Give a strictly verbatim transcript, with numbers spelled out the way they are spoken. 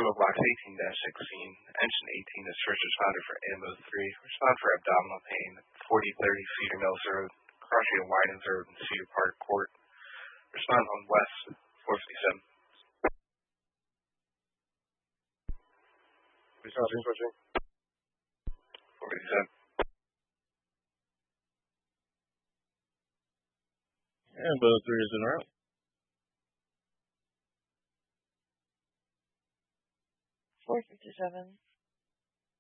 Turbo Box eighteen sixteen, engine eighteen is first responder for A M O three. Respond for abdominal pain, forty thirty Cedar Mills Road, crossing of Winans Road and Cedar Park Court. Respond on West four fifty-seven. Switching, switching. four fifty-seven. And both three is in route. four fifty-seven.